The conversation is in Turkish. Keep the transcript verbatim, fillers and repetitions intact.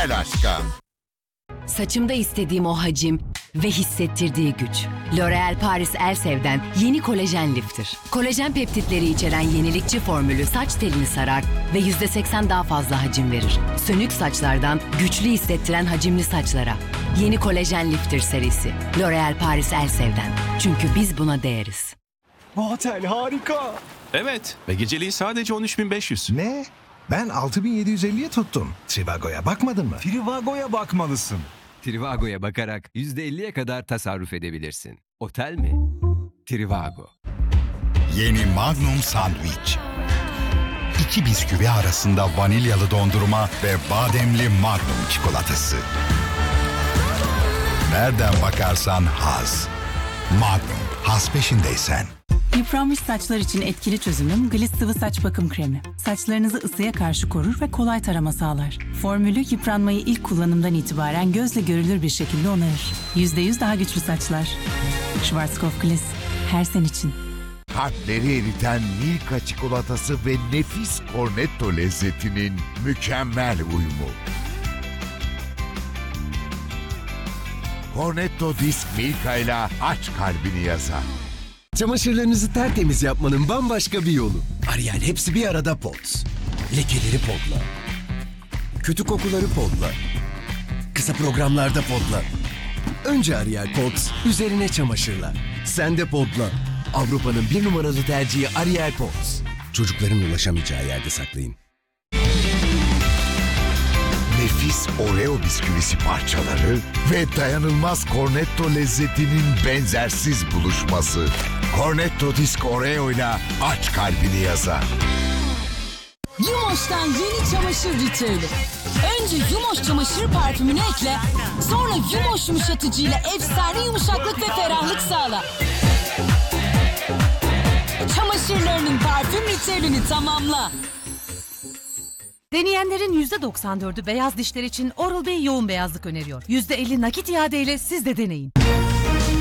gel aşka. Saçımda istediğim o hacim ve hissettirdiği güç. L'Oréal Paris Elsev'den yeni kolajen lifter. Kolajen peptitleri içeren yenilikçi formülü saç telini sarar ve yüzde seksen daha fazla hacim verir. Sönük saçlardan güçlü hissettiren hacimli saçlara. Yeni kolajen lifter serisi. L'Oréal Paris Elsev'den. Çünkü biz buna değeriz. Bu otel harika. Evet ve geceliği sadece on üç bin beş yüz. Ne? Ben altı bin yedi yüz elliye tuttum. Trivago'ya bakmadın mı? Trivago'ya bakmalısın. Trivago'ya bakarak yüzde elliye kadar tasarruf edebilirsin. Otel mi? Trivago. Yeni Magnum Sandwich. İki bisküvi arasında vanilyalı dondurma ve bademli Magnum çikolatası. Nereden bakarsan haz. Magnum, haz peşindeysen. Yıpranmış saçlar için etkili çözümüm Gliss Sıvı Saç Bakım Kremi. Saçlarınızı ısıya karşı korur ve kolay tarama sağlar. Formülü yıpranmayı ilk kullanımdan itibaren gözle görülür bir şekilde onarır. yüzde yüz daha güçlü saçlar. Schwarzkopf Gliss. Her sen için. Kalpleri eriten Milka çikolatası ve nefis cornetto lezzetinin mükemmel uyumu. Cornetto Disk Milka ile aç kalbini yazar. Çamaşırlarınızı tertemiz yapmanın bambaşka bir yolu. Ariel hepsi bir arada Pods. Lekeleri podla. Kötü kokuları podla. Kısa programlarda podla. Önce Ariel Pods, üzerine çamaşırlar. Sen de podla. Avrupa'nın bir numaralı tercihi Ariel Pods. Çocukların ulaşamayacağı yerde saklayın. Nefis Oreo bisküvisi parçaları ve dayanılmaz cornetto lezzetinin benzersiz buluşması. Cornetto Disk Oreo ile aç kalbini yazar. Yumoş'tan yeni çamaşır ritüeli. Önce Yumoş çamaşır parfümünü ekle, sonra Yumoş yumuşatıcı ile efsane yumuşaklık ve ferahlık sağla. Çamaşırlarının parfüm ritüelini tamamla. Deneyenlerin yüzde doksan dördü beyaz dişler için Oral-B yoğun beyazlık öneriyor. yüzde elli nakit iadeyle siz de deneyin.